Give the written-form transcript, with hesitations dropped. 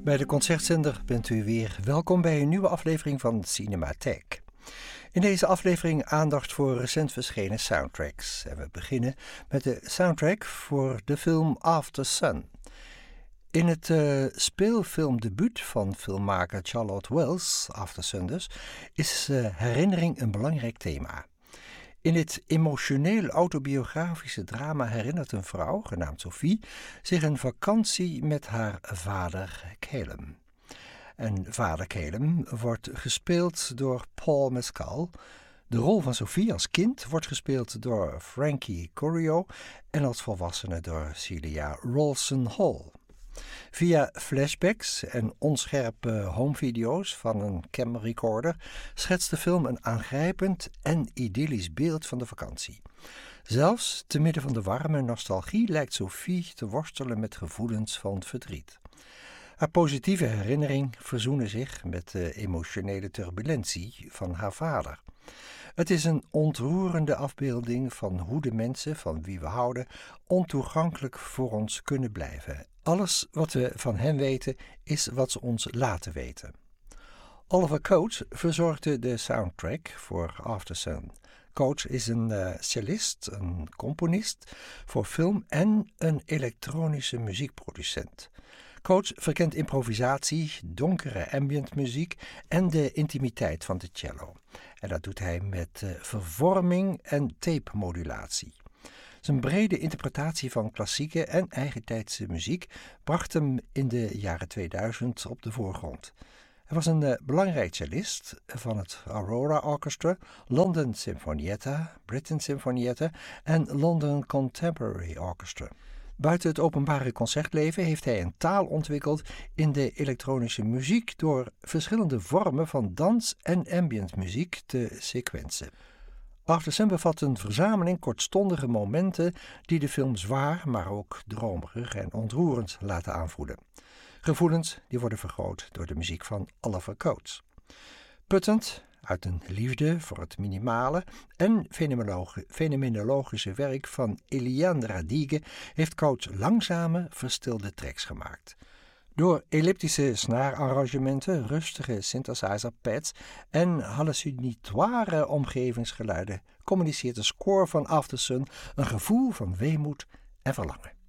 Bij de Concertzender bent u weer welkom bij een nieuwe aflevering van Cinematheek. In deze aflevering aandacht voor recent verschenen soundtracks. En we beginnen met de soundtrack voor de film After Sun. In het speelfilmdebuut van filmmaker Charlotte Wells, After Sun dus, is herinnering een belangrijk thema. In dit emotioneel autobiografische drama herinnert een vrouw, genaamd Sophie, zich een vakantie met haar vader Caleb. En vader Caleb wordt gespeeld door Paul Mescal. De rol van Sophie als kind wordt gespeeld door Frankie Corio en als volwassene door Celia Rolson Hall. Via flashbacks en onscherpe homevideo's van een camrecorder schetst de film een aangrijpend en idyllisch beeld van de vakantie. Zelfs te midden van de warme nostalgie lijkt Sophie te worstelen met gevoelens van verdriet. Haar positieve herinnering verzoenen zich met de emotionele turbulentie van haar vader. Het is een ontroerende afbeelding van hoe de mensen van wie we houden ontoegankelijk voor ons kunnen blijven. Alles wat we van hen weten is wat ze ons laten weten. Oliver Coates verzorgde de soundtrack voor After Sun. Coates is een cellist, een componist voor film en een elektronische muziekproducent. Coates verkent improvisatie, donkere ambient muziek en de intimiteit van de cello. En dat doet hij met vervorming en tape-modulatie. Zijn brede interpretatie van klassieke en eigentijdse muziek bracht hem in de jaren 2000 op de voorgrond. Hij was een belangrijk cellist van het Aurora Orchestra, London Sinfonietta, Britain Sinfonietta en London Contemporary Orchestra. Buiten het openbare concertleven heeft hij een taal ontwikkeld in de elektronische muziek door verschillende vormen van dans- en ambientmuziek te sequenzen. After Sun bevat een verzameling kortstondige momenten die de film zwaar, maar ook dromerig en ontroerend laten aanvoelen. Gevoelens die worden vergroot door de muziek van Oliver Coates. Puttend uit een liefde voor het minimale en fenomenologische werk van Eliane Radigue heeft Coates langzame, verstilde tracks gemaakt. Door elliptische snaararrangementen, rustige synthesizer-pads en hallucinatoire omgevingsgeluiden communiceert de score van After Sun een gevoel van weemoed en verlangen.